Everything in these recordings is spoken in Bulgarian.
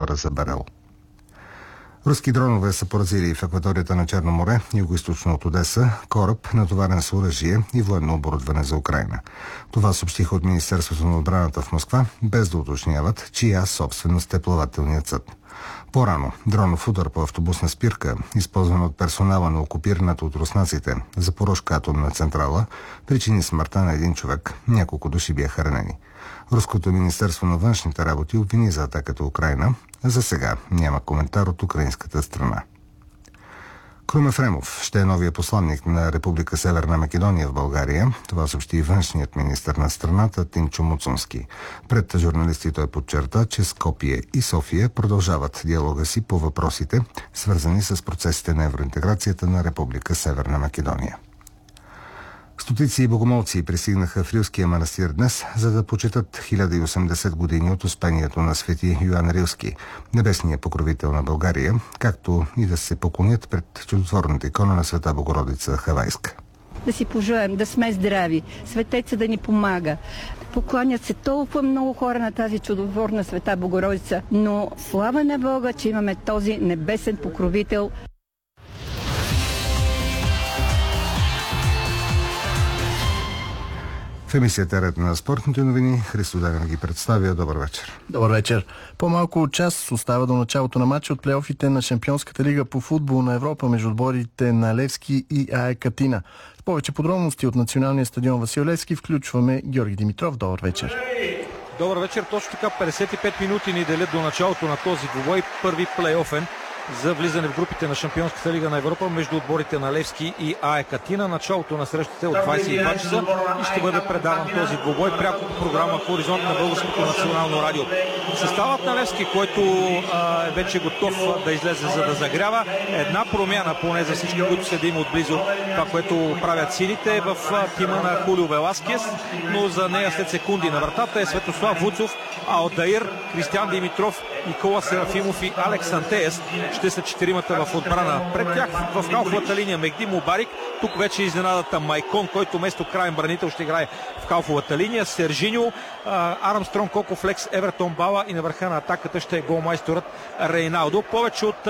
долара за барел. Руски дронове са поразили в акваторията на Черно море, югоизточно от Одеса, кораб, натоварен с оръжие и военно оборудване за Украйна. Това съобщиха от Министерството на отбраната в Москва, без да уточняват, чия собственост е плавателният съд. По-рано дронов удар по автобусна спирка, използван от персонала на окупираната от руснаците Запорожка атомна централа, причини смъртта на един човек. Няколко души бяха ранени. Руското министерство на външните работи обвини за атаката Украйна. За сега няма коментар от украинската страна. Крум Ефремов ще е новия посланник на Република Северна Македония в България. Това съобщи и външният министър на страната Тимчо Муцунски. Пред журналисти той подчерта, че Скопие и София продължават диалога си по въпросите, свързани с процесите на евроинтеграцията на Република Северна Македония. Стотици богомолци пристигнаха в Рилския манастир днес, за да почетат 1080 години от успението на свети Йоан Рилски, небесния покровител на България, както и да се поклонят пред чудотворната икона на Света Богородица Хавайска. Да си пожелаем да сме здрави, светеца да ни помага. Покланят се толкова много хора на тази чудотворна Света Богородица, но слава на Бога, че имаме този небесен покровител. В емисията Ред на спортните новини Христо Данев ги представя. Добър вечер. Добър вечер. По-малко от час остава до началото на матча от плейофите на Шампионската лига по футбол на Европа между отборите на Левски и АЕК Атина. С повече подробности от националния стадион Васил Левски включваме Георги Димитров. Добър вечер. Добър вечер. Точно така 55 минути ни делят до началото на този двубой. Първи плейофен за влизане в групите на Шампионската лига на Европа между отборите на Левски и АЕК Атина. Началото на срещата е от 22 часа и ще бъде предаван този двубой пряко по програма Хоризонт на Българското национално радио. Съставът на Левски, който е вече готов да излезе за да загрява, една промяна, поне за всички, които следим отблизо това, което правят сините в тима на Хулио Веласкес, но за нея след секунди на вратата е Светослав Вуцов, Алдаир, Кристиан Димитров, Никола Серафимов и Алекс Антеес ще са четиримата в отбрана. Пред тях в халфовата линия Мехди Мубарик. Тук вече изненадата Майкон, който вместо краен бранител ще играе в халфовата линия. Сержиньо, Армстронг, Коко Флекс, Евертон Бала и на върха на атаката ще е голмайсторът Рейналдо. Повече от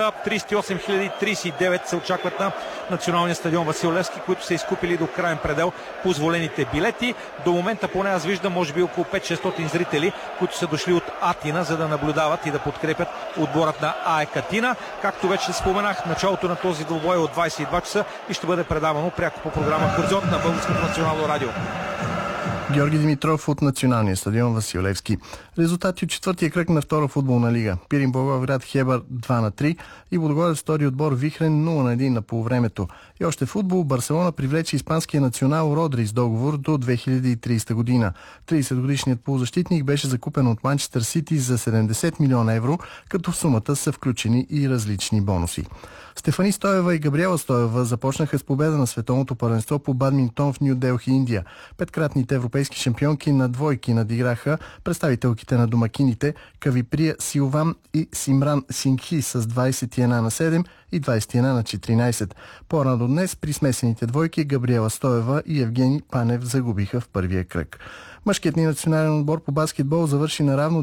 38 039 се очакват на националния стадион Васил Левски, които са изкупили до краен предел позволените билети. До момента поне аз виждам може би около 500-600 зрители, които са дошли от Атина, за да наблюдават и да подкрепят отборът на АЕК Атина. Както вече споменах, началото на този двубой е от 22 часа и ще бъде предавано пряко по програма Хоризонт на Българското национално радио. Георги Димитров от националния стадион Васил Левски. Резултати от четвъртия кръг на втора футболна лига. Пирин Благоевград Хебър 2-3 и Лудогорец втори отбор Вихрен 0-1 на полувремето. И още футбол Барселона привлече испанския национал Родри с договор до 2030 година. 30-годишният полузащитник беше закупен от Манчестър Сити за 70 милиона евро, като в сумата са включени и различни бонуси. Стефани Стоева и Габриела Стоева започнаха с победа на световното първенство по бадминтон в Ню Делхи, Индия. Петкратните европейски шампионки на двойки надиграха представителките на домакините Кавиприя Силван и Симран Сингхи с 21-7 и 21-14. По-рано днес при смесените двойки Габриела Стоева и Евгений Панев загубиха в първия кръг. Мъжкият ни национален отбор по баскетбол завърши наравно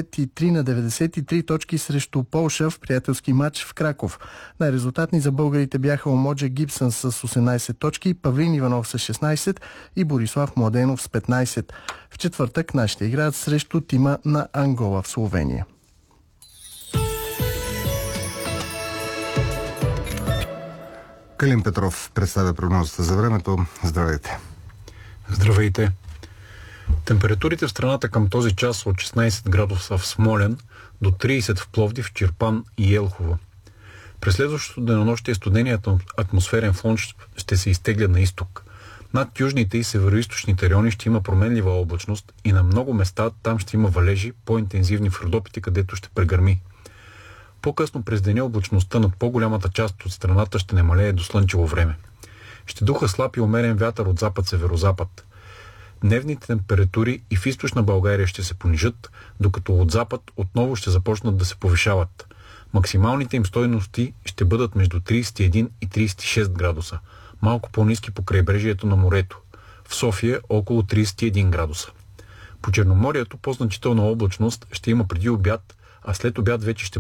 93-93 точки срещу Полша в приятелски матч в Краков. Най-резултатни за българите бяха Омоджа Гибсън с 18 точки, Павлин Иванов с 16 и Борислав Младенов с 15. В четвъртък нашите играят срещу тима на Ангола в Словения. Калин Петров представя прогнозата за времето. Здравейте! Здравейте! Температурите в страната към този час от 16 градуса в Смолян до 30 в Пловдив, Чирпан и Елхово. През следващото денонощие студеният атмосферен фон ще се изтегля на изток. Над южните и североизточните райони ще има променлива облачност и на много места там ще има валежи, по-интензивни в Родопите, където ще прегърми. По-късно през деня облачността над по-голямата част от страната ще намалее до слънчево време. Ще духа слаб и умерен вятър от запад-северозапад. Дневните температури и в източна България ще се понижат, докато от запад отново ще започнат да се повишават. Максималните им стойности ще бъдат между 31 и 36 градуса, малко по-ниски по крайбрежието на морето. В София около 31 градуса. По Черноморието по-значителна облачност ще има преди обяд, а след обяд вече ще